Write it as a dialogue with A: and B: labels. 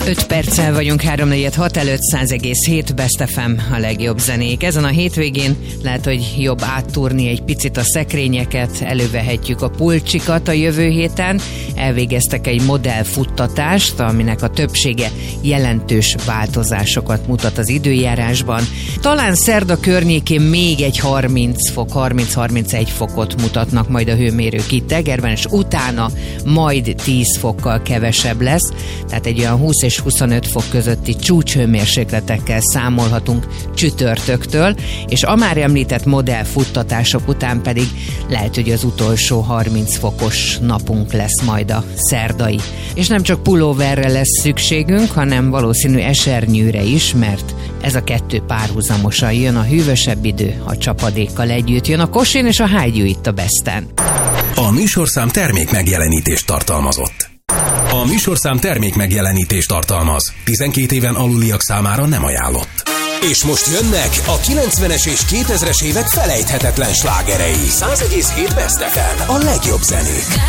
A: 5 perccel vagyunk 3-4-6 előtt, 100,7 Best FM a legjobb zenék. Ezen a hétvégén lehet, hogy jobb áttúrni egy picit a szekrényeket, elővehetjük a pulcsikat a jövő héten. Elvégeztek egy modellfuttatást, aminek a többsége jelentős változásokat mutat az időjárásban. Talán szerda környékén még egy 30-31 fokot mutatnak majd a hőmérők itt Egerben, és utána majd 10 fokkal kevesebb lesz, tehát egy olyan 20 és 25 fok közötti csúcshőmérsékletekkel számolhatunk csütörtöktől, és a már említett modellfuttatások után pedig lehet, hogy az utolsó 30 fokos napunk lesz majd a szerdai. És nem csak pulóverre lesz szükségünk, hanem valószínű esernyőre is, mert ez a kettő párhuzamosan jön, a hűvösebb idő a csapadékkal együtt jön. A Kosin és a Hágyú itt a Besten.
B: A műsorszám termék megjelenítést tartalmazott. A műsorszám termék megjelenítést tartalmaz. 12 éven aluliak számára nem ajánlott. És most jönnek a 90-es és 2000-es évek felejthetetlen slágerei. 100,7 Best FM, a legjobb zenék.